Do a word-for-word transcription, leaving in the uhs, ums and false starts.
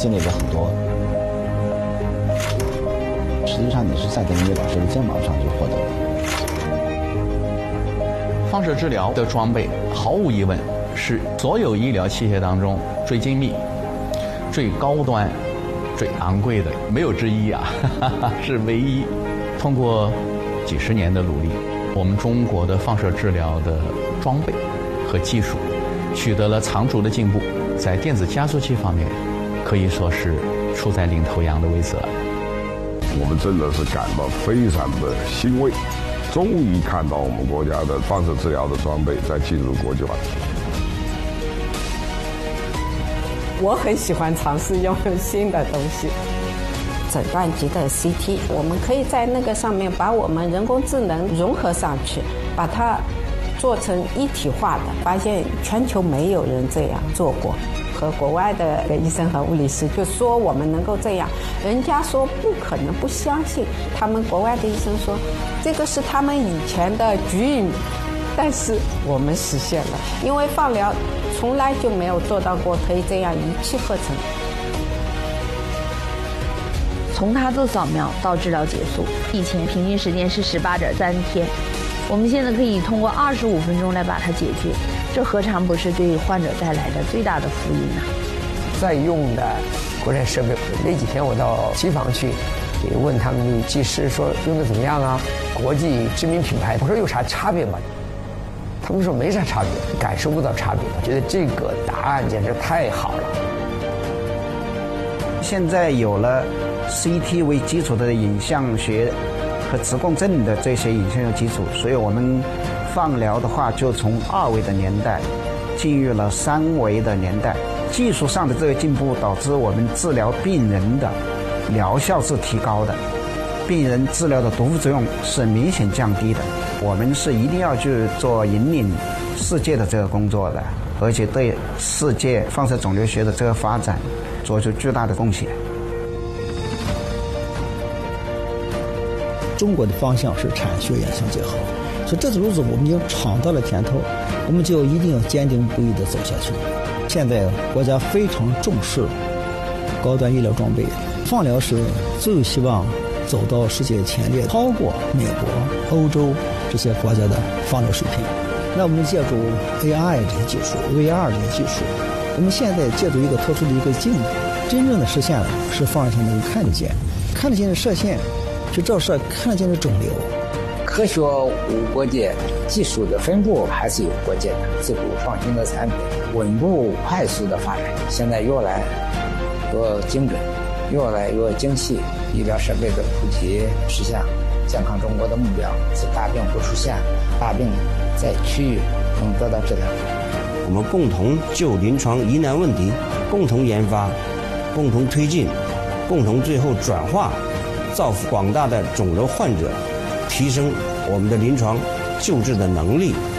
积累了很多。实际上，你是在这个叶老师的肩膀上就获得的。 放射治疗的装备，毫无疑问是所有医疗器械当中最精密、最高端、最昂贵的，没有之一啊，是唯一。通过几十年的努力，我们中国的放射治疗的装备和技术取得了长足的进步，在电子加速器方面，可以说是处在领头羊的位置了。 我们真的是感到非常的欣慰，终于看到我们国家的放射治疗的装备在进入国际化。 我很喜欢尝试用新的东西。诊断级的 C T， 我们可以在那个上面把我们人工智能融合上去，把它做成一体化的。发现全球没有人这样做过，和国外的医生和物理师就说我们能够这样，人家说不可能，不相信。他们国外的医生说，这个是他们以前的局域，但是我们实现了，因为放疗从来就没有做到过可以这样一气呵成。 从他做扫描到治疗结束，以前平均时间是十八点三天，我们现在可以通过二十五分钟来把它解决，这何尝不是对患者带来的最大的福音呢？ 在用的国产设备，那几天我到机房去，也问他们技师说用的怎么样啊？国际知名品牌，我说有啥差别吗？他们说没啥差别，感受不到差别。我觉得这个答案简直太好了。 现在有了 C T 为基础的影像学和磁共振的这些影像学基础，所以我们放疗的话就从二维的年代进入了三维的年代。技术上的这个进步导致我们治疗病人的疗效是提高的，病人治疗的毒副作用是明显降低的。我们是一定要去做引领世界的这个工作的，而且对世界放射肿瘤学的这个发展做出巨大的贡献。 中国的方向是产学研相结合，所以这条路子我们已经尝到了甜头，我们就一定要坚定不移地走下去。现在国家非常重视高端医疗装备，放疗是最有希望走到世界前列，超过美国、欧洲这些国家的放疗水平。那我们借助 A I 这些技术、V R 这些技术，我们现在借助一个特殊的一个镜子，真正的实现了是放射线能够看得见，看得见的射线去照射看得见的肿瘤。 科学无国界，技术的分布还是有国界的。自主创新的产品稳步快速的发展，现在越来越精准，越来越精细。医疗设备的普及，实现健康中国的目标，使大病不出现，大病在区域能得到治疗。 我们共同就临床疑难问题共同研发，共同推进，共同最后转化，造福广大的肿瘤患者，提升我们的临床救治的能力。